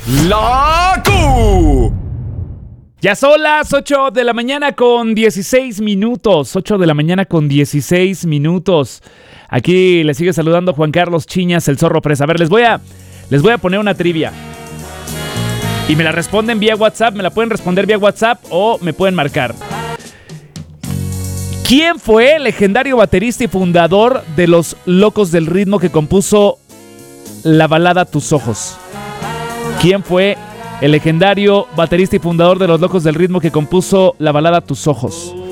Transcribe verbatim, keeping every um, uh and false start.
¡La Q! Ya son las ocho de la mañana con dieciséis minutos. ocho de la mañana con dieciséis minutos. Aquí les sigue saludando Juan Carlos Chiñas, el Zorro Presa. A ver, les voy a, les voy a poner una trivia. Y me la responden vía WhatsApp. Me la pueden responder vía WhatsApp o me pueden marcar. ¿Quién fue el legendario baterista y fundador de Los Locos del Ritmo que compuso la balada Tus Ojos? ¿Quién fue el legendario baterista y fundador de Los Locos del Ritmo que compuso la balada Tus Ojos?